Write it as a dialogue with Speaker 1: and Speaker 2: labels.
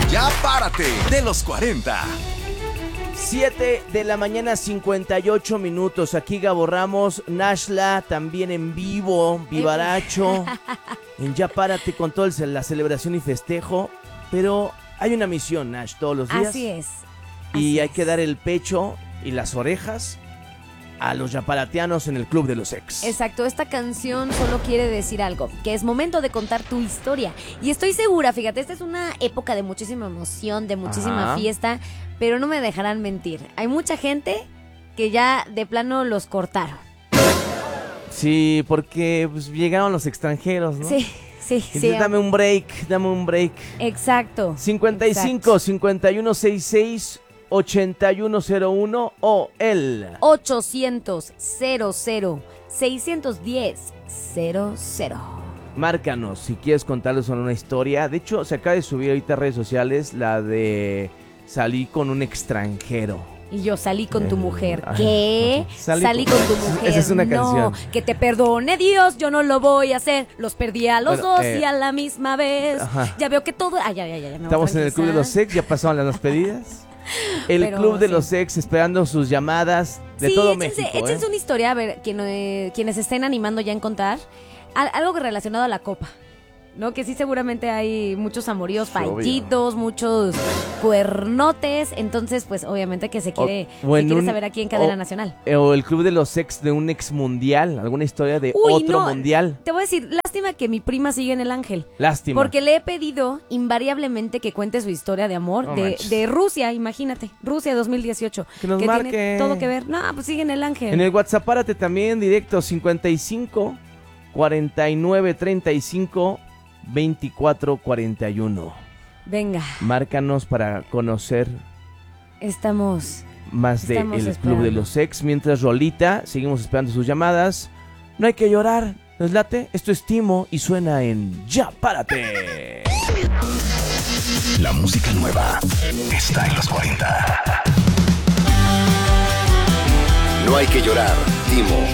Speaker 1: Ya Párate de los 40.
Speaker 2: 7 de la mañana, 58 minutos. Aquí Gabo Ramos, Nashla, también en vivo, Vivaracho. En Ya Párate con toda la celebración y festejo. Pero hay una misión, Nash, todos los días.
Speaker 3: Así es.
Speaker 2: Y hay que dar el pecho y las orejas a los yaparateanos en el Club de los Ex.
Speaker 3: Exacto, esta canción solo quiere decir algo, que es momento de contar tu historia. Y estoy segura, fíjate, esta es una época de muchísima emoción, de muchísima fiesta, pero no me dejarán mentir. Hay mucha gente que ya de plano los cortaron.
Speaker 2: Sí, porque pues, llegaron los extranjeros, ¿no?
Speaker 3: Sí.
Speaker 2: Entonces, dame un break.
Speaker 3: Exacto.
Speaker 2: 55 5166 8101 o el
Speaker 3: 800 00 610 00.
Speaker 2: Márcanos si quieres contarles una historia. De hecho, se acaba de subir ahorita a redes sociales la de salí con un extranjero.
Speaker 3: Y yo salí con tu mujer. ¿Qué? Salí con tu mujer.
Speaker 2: Esa es una canción.
Speaker 3: Que te perdone Dios, yo no lo voy a hacer. Los perdí a los dos y a la misma vez. Ya veo que todo... ya.
Speaker 2: Estamos en el Club de los Ex, ya pasaron las despedidas. El Club de los Ex esperando sus llamadas de todo México.
Speaker 3: Échense una historia, a ver, quienes estén animando ya a encontrar algo relacionado a la copa, ¿no? Que sí, seguramente hay muchos amoríos, fallitos, muchos cuernotes. Entonces, pues, obviamente que se quiere saber aquí en Cadena Nacional.
Speaker 2: O el Club de los Ex de un ex mundial, alguna historia de otro mundial.
Speaker 3: Te voy a decir, lástima que mi prima sigue en el Ángel.
Speaker 2: Lástima.
Speaker 3: Porque le he pedido invariablemente que cuente su historia de amor de Rusia, imagínate. Rusia 2018.
Speaker 2: Que nos marque.
Speaker 3: Tiene todo que ver. No, pues sigue en el Ángel.
Speaker 2: En el WhatsApp, párate también, directo 55 49 35 2441.
Speaker 3: Venga.
Speaker 2: Márcanos para conocer más de el Club de los Ex. Mientras, rolita, seguimos esperando sus llamadas. No hay que llorar, ¿nos late? Esto es Timo y suena en Ya Párate.
Speaker 1: La música nueva está en los 40. No hay que llorar, Timo